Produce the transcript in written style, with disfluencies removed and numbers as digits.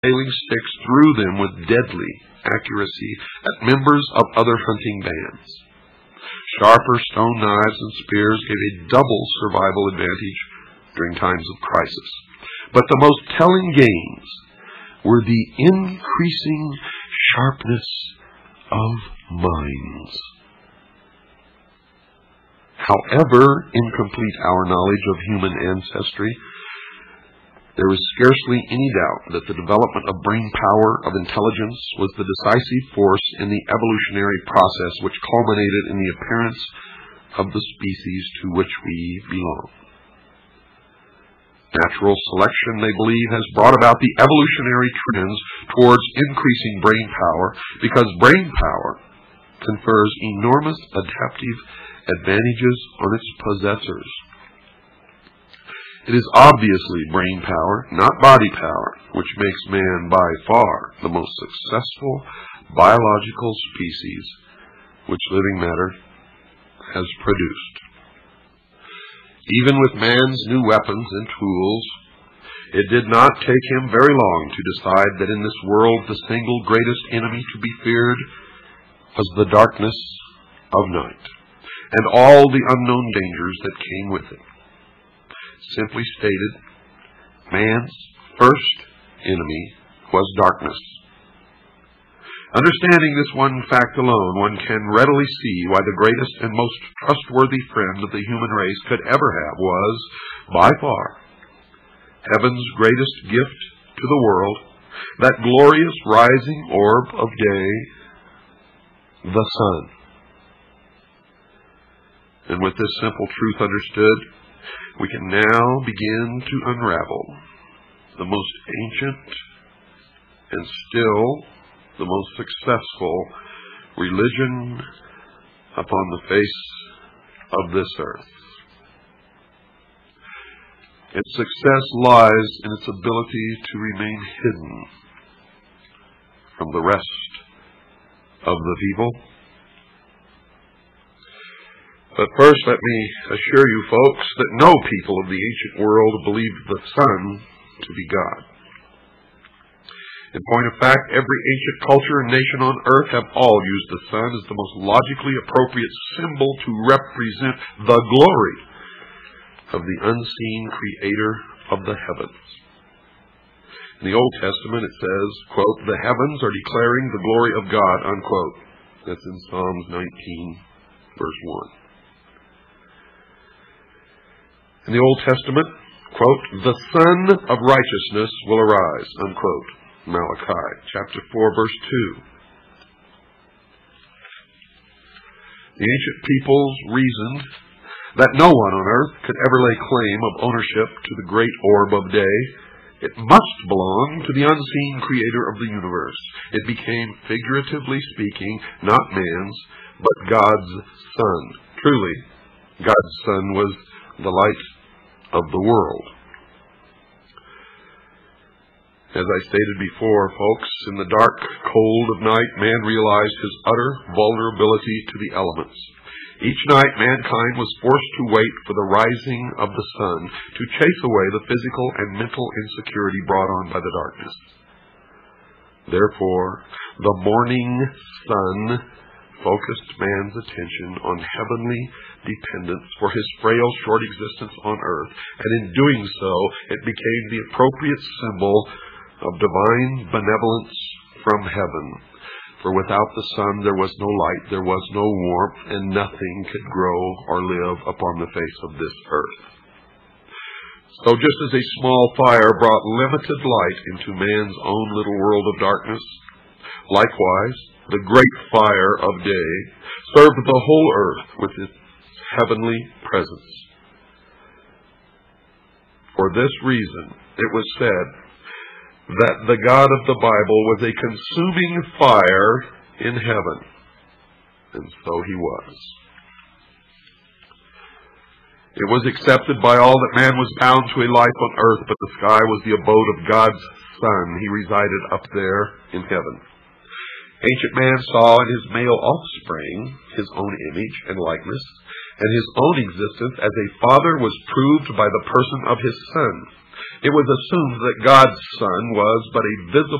hailing sticks threw them with deadly accuracy at members of other hunting bands. Sharper stone knives and spears gave a double survival advantage during times of crisis. But the most telling gains were the increasing sharpness of minds. However incomplete our knowledge of human ancestry, there is scarcely any doubt that the development of brain power, of intelligence, was the decisive force in the evolutionary process which culminated in the appearance of the species to which we belong. Natural selection, they believe, has brought about the evolutionary trends towards increasing brain power because brain power confers enormous adaptive advantages on its possessors. It is obviously brain power, not body power, which makes man by far the most successful biological species which living matter has produced. Even with man's new weapons and tools, it did not take him very long to decide that in this world the single greatest enemy to be feared was the darkness of night and all the unknown dangers that came with it. Simply stated, man's first enemy was darkness. Understanding this one fact alone, one can readily see why the greatest and most trustworthy friend of the human race could ever have was, by far, heaven's greatest gift to the world, that glorious rising orb of day, the sun. And with this simple truth understood, we can now begin to unravel the most ancient and still the most successful religion upon the face of this earth. Its success lies in its ability to remain hidden from the rest of the people. But first, let me assure you folks that no people of the ancient world believed the sun to be God. In point of fact, every ancient culture and nation on earth have all used the sun as the most logically appropriate symbol to represent the glory of the unseen creator of the heavens. In the Old Testament it says, quote, "The heavens are declaring the glory of God," unquote. That's in Psalms 19, verse 1. In the Old Testament, quote, "The Sun of Righteousness will arise," unquote. Malachi chapter 4, verse 2. The ancient peoples reasoned that no one on earth could ever lay claim of ownership to the great orb of day. It must belong to the unseen creator of the universe. It became, figuratively speaking, not man's, but God's sun. Truly, God's sun was the light of the world. As I stated before, folks, in the dark, cold of night, man realized his utter vulnerability to the elements. Each night, mankind was forced to wait for the rising of the sun to chase away the physical and mental insecurity brought on by the darkness. Therefore, the morning sun focused man's attention on heavenly dependence for his frail, short existence on earth, and in doing so, it became the appropriate symbol of divine benevolence from heaven. For without the sun there was no light, there was no warmth, and nothing could grow or live upon the face of this earth. So just as a small fire brought limited light into man's own little world of darkness, likewise, the great fire of day served the whole earth with its heavenly presence. For this reason, it was said that the God of the Bible was a consuming fire in heaven. And so he was. It was accepted by all that man was bound to a life on earth, but the sky was the abode of God's Son. He resided up there in heaven. Ancient man saw in his male offspring his own image and likeness, and his own existence as a father was proved by the person of his son. It was assumed that God's Son was but a visible